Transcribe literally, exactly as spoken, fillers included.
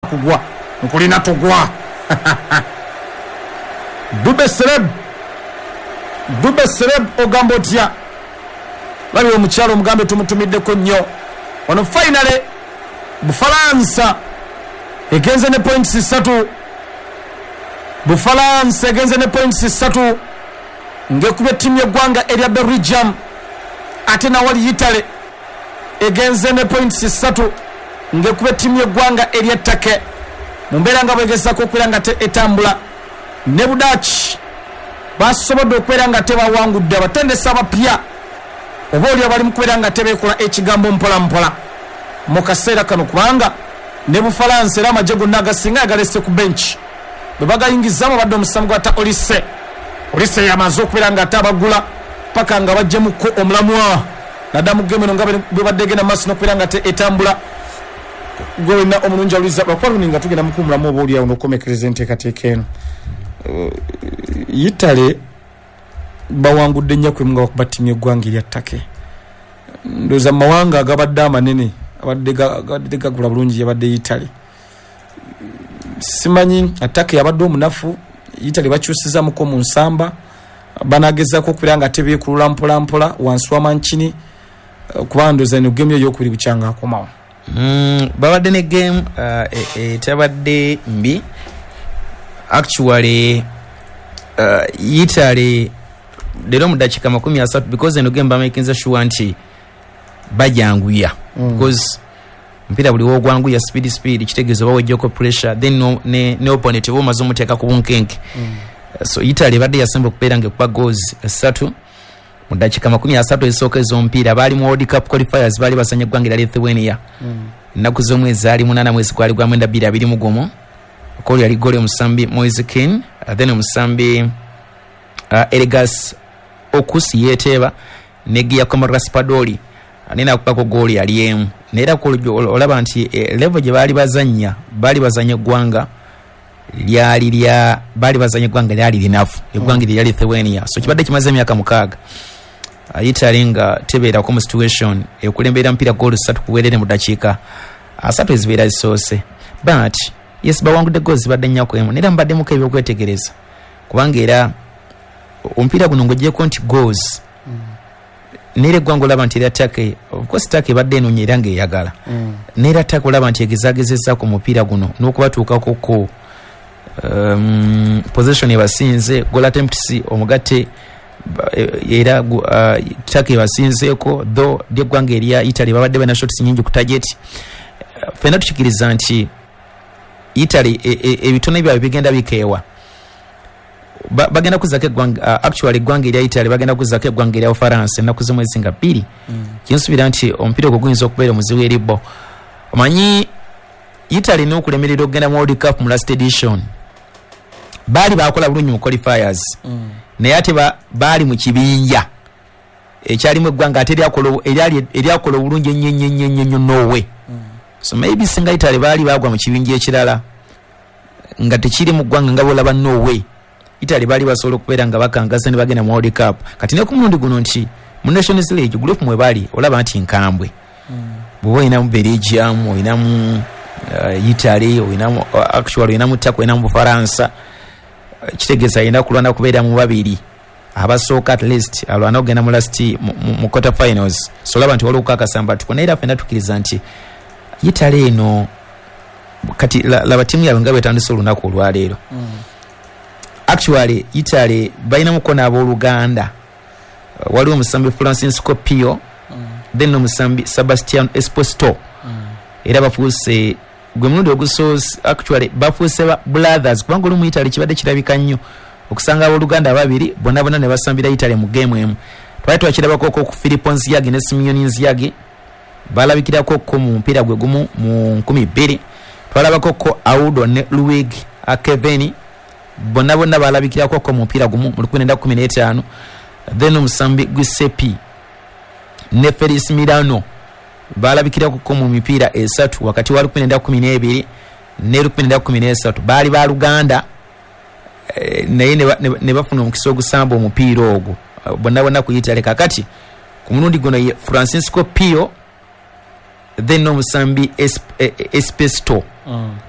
kugwa nkulina tugwa Dube Celeb Dube Celeb ogamba otya labi omukyalo omugambe tumutumiddeko nnyo ono finally Bufalansa egenze ne points satu Bufalansa egenze ne points satu ngekube timu y'eggwanga erya Belgium ate na wali Italy egenze ne points satu ngekube timu y'eggwanga erya Turkey mumbera nga bwegesa ko kwiranga te etambula ne Budachi basobodde okwiranga te bawangudde abatendesa abapya oba oli abali mukwiranga te bekola ekigambo mpola mpola mu kaseera kano kubanga ne Bufalansa era amagye gonna agasinga yagalese ku bench bwe bagayingizamu badde omusamu gwata Olise Olise yamaze okwiranga ate abagula paka nga bajjemuko omulamwa nadamu gemeno nga bwe baddegenda maaso nokwiranga te etambula gwe na omulungi Olise bakwaluninga tugenda mukumulamu oba oli awo nokomekereza enteekateeka eno Italy bawangudde nnyo kwemunga bakuba ttiimu y'eggwanga erya Turkey ndowooza mawanga agabadde amanene abadde gagula bulungi yabadde Italy simanyi Turkey yabadde omunafu Italy bakyusizamuko mu nsamba banagezako okubira nga tebeekulula mpola mpola wansi wa Mancini kuba ndowooza eno game ey'okubiri bukyanga akomawo babadde ne game etabadde mbi actually uh, Italy lero mu dakika makumi asatu because eno game bamakinze sure nti bajanguya mm. because mpira buli wogwanguya speed speed kitegezo bawejjeko pressure then no ne, ne opponent bo mazo muteka ku bunkenke mm. so Italy badde yasemba kupera nge kwa goals esatu mu dakika makumi asatu esooka ezo mpira bali mu World Cup qualifiers bali basanye gwangira Lithuania mm. naku zomwezi ali munana mwezi kwali gwa mwenda bbiri abiri mugomo Koli ali gole Musambi Moise Kean uh, then Musambi uh, Eregas Okusi yeteba negia kwa Raspadori nina kupako goli aliyemu nera ko olaba nti eh, level gye bali bazanya bali bazanya gwanga lyali lya bali bazanya gwanga lyali linafu egwanga mm. lyali Lithuania so kibadde kimaze emyaka mukaga uh, Italy nga tebeera ku situation ekulembera mpira goli satu kuwerere mu dakika asatu ezibera zisose but yes bawangudde goals badde nyako emu nera mbadde muka ebyo kwetegereza kubanga era ompira guno ngojje ko nti goals mm. nere gwango laba nti Turkey of course Turkey badde eno nyirange yagala mm. nera Turkey laba nti egezagezeza ku mupira guno n'okubatuuka ko um, possession yabasinze goal attempts omugate era uh, Turkey basinzeko though de gwange eria Italy babadde bana shots nyingi ku target uh, fena tukikiriza nti Italy ebitone bya bigenda bikewa ba, bagenda kuzake gwanga uh, actually gwanga ya Italy bagenda kuzake gwanga ya France na kuzimwe zinga pili mm. kinsubira nti ompira ko gwinzo okubera muziwe eribo omanyi Italy no kulemerera ogenda mu World Cup mu last edition bali bakola bulungi mu qualifiers mm. naye ate ba, bali mu kibinja ekyali mu gwanga ate lyakolo eryali eryakolo bulungi nyenye nyenye nowe mm. so maybe singa Italy bali bagwa mu kibinja ekirala nga tekiri mu gwanga ngabo laba no way Italy bali basobola okubeera nga bakangasa ne bagenda mu World Cup kati ne ku mulundi guno nti mu Nations League group mwe bali olaba nti nkambwe mm. bo ina mu Belgium ina mu uh, Italy ina mu uh, actually ina mu Turkey ina mu Faransa uh, kitegeza ina kulwana kubeera mu babiri abasooka at least alwana ogenda mu last mu, mu quarter finals so olaba nti waliwo kakasamba tukona era fena tukiriza nti Italy eno kati la, la timu yawe ngabe tandise olunaku olwaleero mm. actually Italy bayina mukona abooluganda uh, waliwo Musambi Francisco Pio mm. then no Musambi Sebastian Esposito mm. era bafuuse gwe mulundi ogusoose actually bafuuse ba brothers kubanga olumu Italy kibadde kirabika nnyo okusanga abooluganda babiri bonna bonna ne basambira Italy mu game emu twali twakirabako ku Filippo Nziyagi ne Simeone Nziyagi balabikirako ko mu mpira gwe gumu mu nkumi bbiri twalabako ko Audo ne Luigi Akeveni bonna bonna balabikirako ko mu mpira gumu mu lukumi kumi na ttaano then Musambi Giuseppe ne Felix Milano balabikirako ko mu mipira esatu wakati wa lukumi kumi na bbiri ne lukumi kumi na ssatu bali ba Luganda e, naye ne bafuna omukisa ogusamba omupiira ogwo bonna bonna ku Italy kakati ku mulundi guno Francisco Pio then no Musambi Esp, Esposito mm.